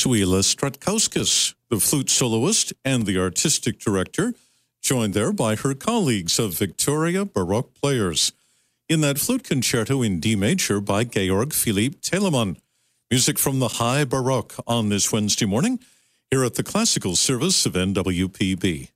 Tuila Stratkauskas, the flute soloist and the artistic director, joined there by her colleagues of Victoria Baroque players in that flute concerto in D major by Georg Philipp Telemann. Music from the High Baroque on this Wednesday morning here at the classical service of NWPB.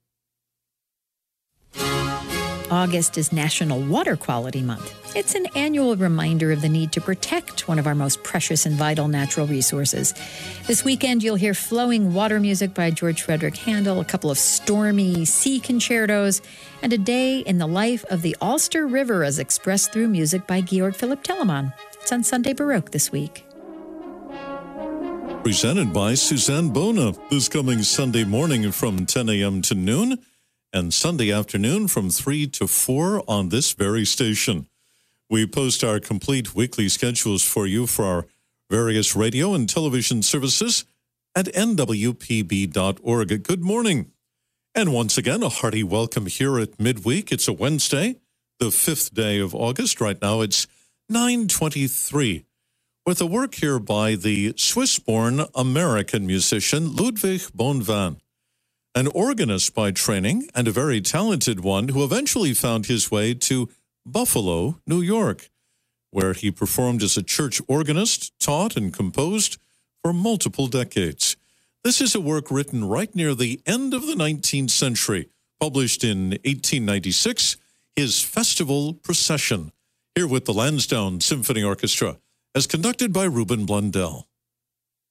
August is National Water Quality Month. It's an annual reminder of the need to protect one of our most precious and vital natural resources. This weekend, you'll hear flowing water music by George Frederick Handel, a couple of stormy sea concertos, and a day in the life of the Ulster River as expressed through music by Georg Philipp Telemann. It's on Sunday Baroque this week. Presented by Suzanne Bona this coming Sunday morning from 10 a.m. to noon and Sunday afternoon from 3 to 4 on this very station. We post our complete weekly schedules for you for our various radio and television services at nwpb.org. Good morning. And once again, a hearty welcome here at midweek. It's a Wednesday, the 5th day of August. Right now it's 9:23. With a work here by the Swiss-born American musician Ludwig Bonvin, an organist by training and a very talented one who eventually found his way to Buffalo, New York, where he performed as a church organist, taught and composed for multiple decades. This is a work written right near the end of the 19th century, published in 1896, his Festival Procession, here with the Lansdowne Symphony Orchestra, as conducted by Ruben Blundell.